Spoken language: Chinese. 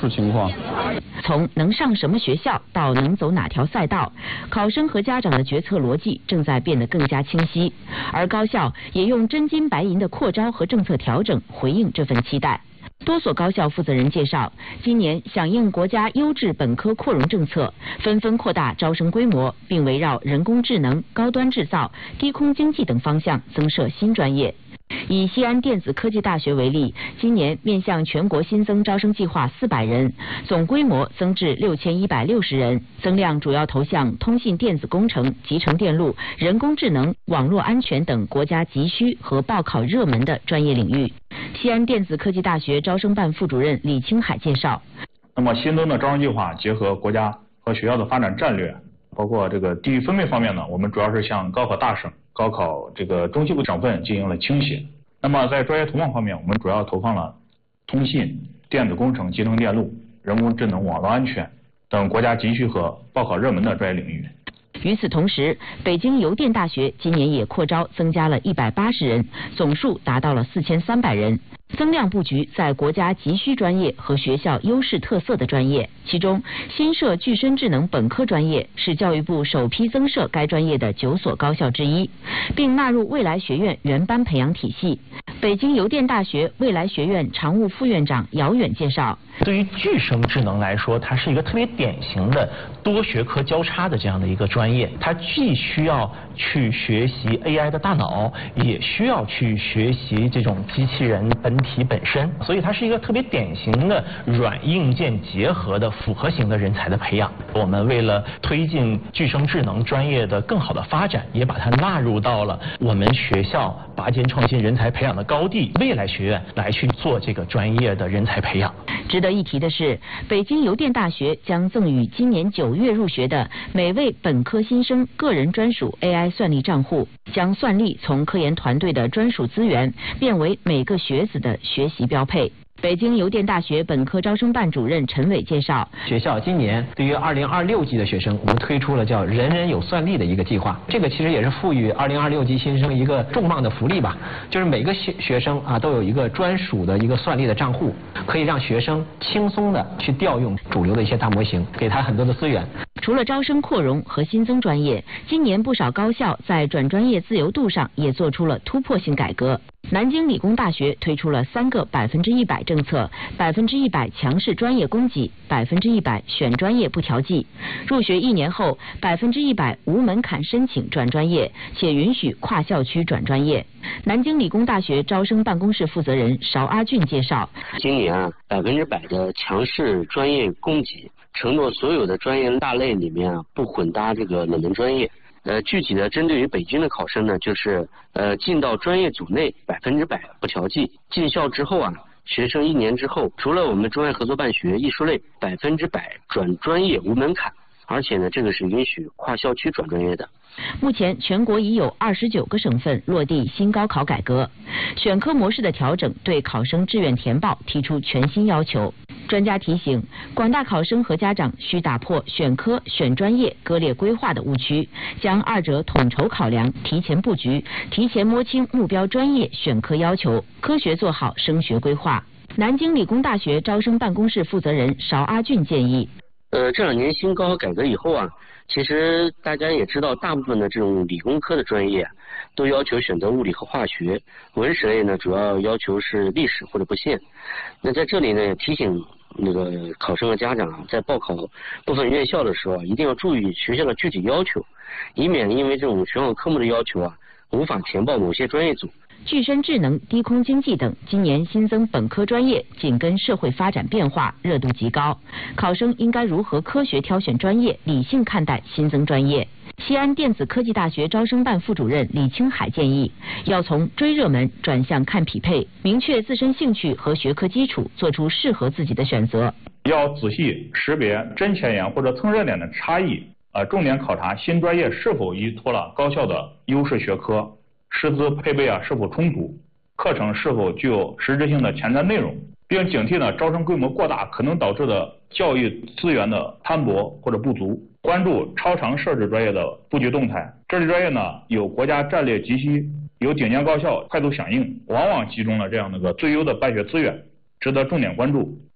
视情况。 从能上什么学校到能走哪条赛道，考生和家长的决策逻辑正在变得更加清晰，而高校也用真金白银的扩招和政策调整回应这份期待。多所高校负责人介绍，今年响应国家优质本科扩容政策，纷纷扩大招生规模，并围绕人工智能、高端制造、低空经济等方向增设新专业。以西安电子科技大学为例，今年面向全国新增招生计划400人，总规模增至6160人，增量主要投向通信电子工程、集成电路、人工智能、网络安全等国家急需和报考热门的专业领域。西安电子科技大学招生办副主任李青海介绍， 那么新增的招生计划结合国家和学校的发展战略，包括这个地域分配方面呢，我们主要是向高考大省、高考这个中西部省份进行了倾斜。那么在专业投放方面，我们主要投放了通信、电子工程、集成电路、人工智能、网络安全等国家急需和报考热门的专业领域。 与此同时，北京邮电大学今年也扩招增加了180人，总数达到了4300人。增量布局在国家急需专业和学校优势特色的专业，其中新设具身智能本科专业是教育部首批增设该专业的9所高校之一，并纳入未来学院原班培养体系。北京邮电大学未来学院常务副院长姚远介绍， 对于具身智能来说，它是一个特别典型的多学科交叉的这样的一个专业，它既需要去学习 AI 的大脑，也需要去学习这种机器人本体本身，所以它是一个特别典型的软硬件结合的复合型的人才的培养。我们为了推进具身智能专业的更好的发展，也把它纳入到了我们学校拔尖创新人才培养的高地未来学院来去做这个专业的人才培养。 值得一提的是，北京邮电大学将赠予今年9月入学的每位本科新生个人专属 AI 算力账户，将算力从科研团队的专属资源变为每个学子的学习标配。北京邮电大学本科招生办主任陈伟介绍， 学校今年对于2026级的学生，我们推出了叫人人有算力的一个计划，这个其实也是赋予2026级新生一个重磅的福利吧，就是每个学生啊都有一个专属的一个算力的账户，可以让学生轻松的去调用主流的一些大模型，给他很多的资源。 除了招生扩容和新增专业，今年不少高校在转专业自由度上也做出了突破性改革。南京理工大学推出了3个100%政策，100%强势专业供给，100%选专业不调剂。入学1年后，100%无门槛申请转专业，且允许跨校区转专业。南京理工大学招生办公室负责人邵阿俊介绍， 今年100%的强势专业供给，承诺所有的专业大类里面不混搭这个冷门专业。具体的针对于北京的考生呢，就是进到专业组内100%不调剂，进校之后学生1年之后，除了我们中外合作办学艺术类100%转专业无门槛，而且呢，这个是允许跨校区转专业的。 目前全国已有29个省份落地新高考改革，选科模式的调整对考生志愿填报提出全新要求。专家提醒，广大考生和家长需打破选科、选专业割裂规划的误区，将二者统筹考量，提前布局，提前摸清目标专业选科要求，科学做好升学规划。南京理工大学招生办公室负责人邵阿俊建议， 这2年新高考改革以后其实大家也知道，大部分的这种理工科的专业都要求选择物理和化学，文史类呢主要要求是历史或者不限。那在这里呢，也提醒那个考生和家长在报考部分院校的时候一定要注意学校的具体要求，以免因为这种选考科目的要求无法填报某些专业组。 具身智能、低空经济等今年新增本科专业，紧跟社会发展变化，热度极高。考生应该如何科学挑选专业，理性看待新增专业？西安电子科技大学招生办副主任李青海建议，要从追热门转向看匹配，明确自身兴趣和学科基础，做出适合自己的选择。 要仔细识别真前沿或者蹭热点的差异，重点考察新专业是否依托了高校的优势学科，师资配备是否充足，课程是否具有实质性的前瞻内容，并警惕招生规模过大可能导致的教育资源的摊薄或者不足，关注超长设置专业的布局动态。这类专业呢，有国家战略急需，有顶尖高校快速响应，往往集中了这样的个最优的办学资源，值得重点关注。